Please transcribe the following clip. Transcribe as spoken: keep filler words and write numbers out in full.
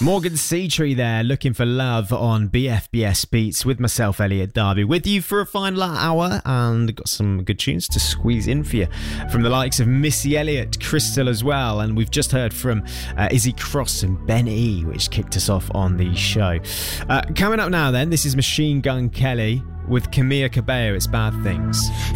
Morgan Seatree there, Looking for Love on B F B S Beats with myself, Elliot Darby, with you for a final hour, and got some good tunes to squeeze in for you from the likes of Missy Elliott, Crystal as well, and we've just heard from uh, Izzy Cross and Ben E, which kicked us off on the show. Uh, coming up now then, this is Machine Gun Kelly with Camila Cabello, It's Bad Things.